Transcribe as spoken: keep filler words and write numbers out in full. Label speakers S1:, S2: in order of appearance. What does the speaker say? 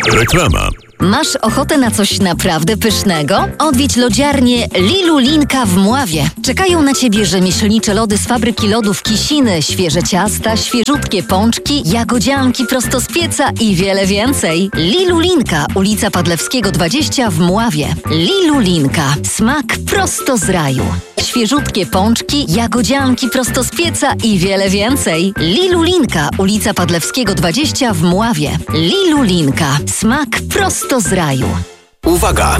S1: Reklama.
S2: Masz ochotę na coś naprawdę pysznego? Odwiedź lodziarnię Lilu Linka w Mławie. Czekają na Ciebie rzemieślnicze lody z fabryki lodów Kisiny, świeże ciasta, świeżutkie pączki, jagodzianki prosto z pieca i wiele więcej. Lilu Linka, ulica Padlewskiego dwadzieścia w Mławie. Lilu Linka. Smak prosto z raju. Świeżutkie pączki, jagodzianki prosto z pieca i wiele więcej. Lilu Linka, ulica Padlewskiego dwadzieścia w Mławie. Lilu Linka. Smak prosto z raju.
S3: Uwaga!